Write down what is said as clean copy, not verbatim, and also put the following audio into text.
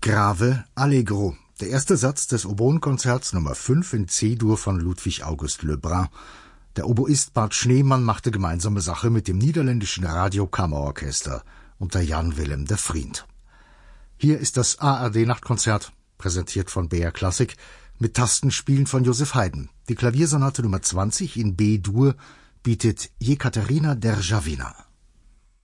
Grave Allegro, der erste Satz des Oboenkonzerts Nummer 5 in C-Dur von Ludwig August Lebrun. Der Oboist Bart Schneemann machte gemeinsame Sache mit dem niederländischen Radiokammerorchester unter Jan Willem de Vriend. Hier ist das ARD-Nachtkonzert, präsentiert von BR Classic, mit Tastenspielen von Joseph Haydn. Die Klaviersonate Nummer 20 in B-Dur bietet Jekaterina Derjavina.